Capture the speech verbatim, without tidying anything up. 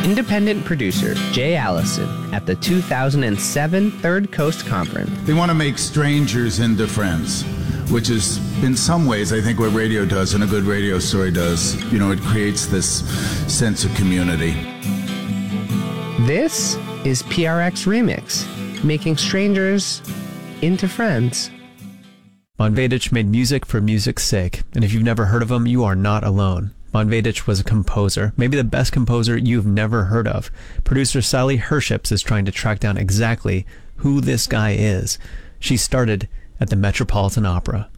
independent producer Jay Allison at the two thousand seven Third Coast Conference. They want to make strangers into friends, which is, in some ways, I think what radio does and a good radio story does. You know, it creates this sense of community. This is P R X Remix, making strangers into friends. Von Veitch made music for music's sake, and if you've never heard of him, you are not alone. Von Veitch was a composer, maybe the best composer you've never heard of. Producer Sally Herships is trying to track down exactly who this guy is. She started at the Metropolitan Opera.